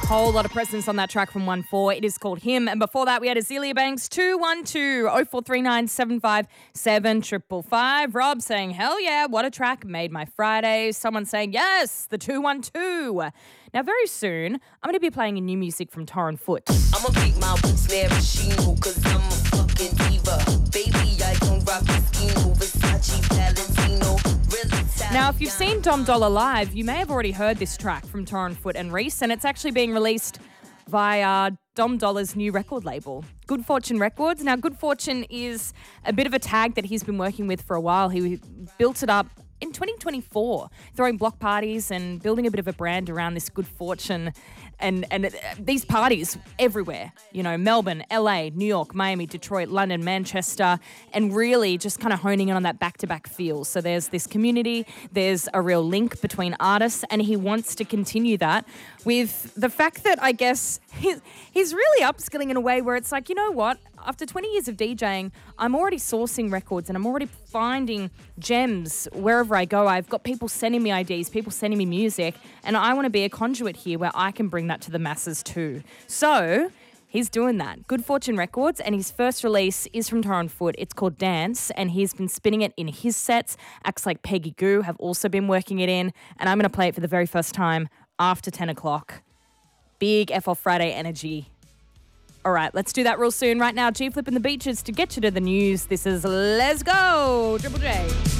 Whole lot of presence on that track from 1-4. It is called Him. And before that, we had Azealia Banks, 212 0439 757 555. Rob saying, hell yeah, what a track, made my Friday. Someone saying, yes, the 212. Now, very soon, I'm going to be playing new music from Torren Foot. I'm going to beat my snare machine because I'm a fucking diva. Baby, I don't rock the scheme, Versace, Valentino. Now, if you've seen Dom Dollar live, you may have already heard this track from Torren Foot and Reese, and it's actually being released via Dom Dollar's new record label, Good Fortune Records. Now, Good Fortune is a bit of a tag that he's been working with for a while. He built it up in 2024, throwing block parties and building a bit of a brand around this Good Fortune and these parties everywhere, you know, Melbourne, LA, New York, Miami, Detroit, London, Manchester, and really just kind of honing in on that back-to-back feel. So there's this community, there's a real link between artists, and he wants to continue that with the fact that I guess he's really upskilling in a way where it's like, you know what, after 20 years of DJing, I'm already sourcing records and I'm already finding gems wherever I go. I've got people sending me ideas, people sending me music, and I want to be a conduit here where I can bring that to the masses too. So he's doing that. Good Fortune Records, and his first release is from Torren Foot. It's called Dance, and he's been spinning it in his sets. Acts like Peggy Goo have also been working it in, and I'm going to play it for the very first time after 10 o'clock. Big F off Friday energy. All right, let's do that real soon. Right now, G Flip in the Beaches to get you to the news. This is Let's Go, Triple J.